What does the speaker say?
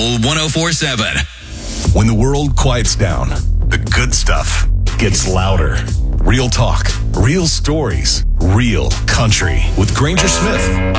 1047. When the world quiets down, the good stuff gets louder. Real talk, real stories, real country with Granger Smith